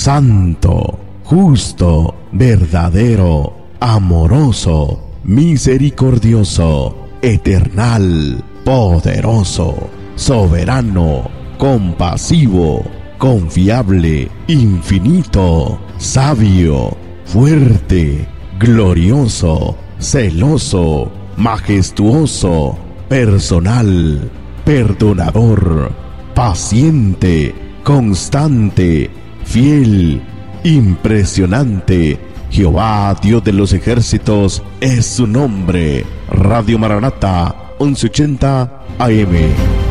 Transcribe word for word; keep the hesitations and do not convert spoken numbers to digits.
santo, justo, verdadero, amoroso, misericordioso, eternal, poderoso, soberano, compasivo, confiable, infinito, sabio, fuerte, glorioso, celoso, majestuoso, personal, perdonador, paciente, constante, fiel, impresionante. Jehová, Dios de los ejércitos, es su nombre. Radio Maranata, once ochenta A M.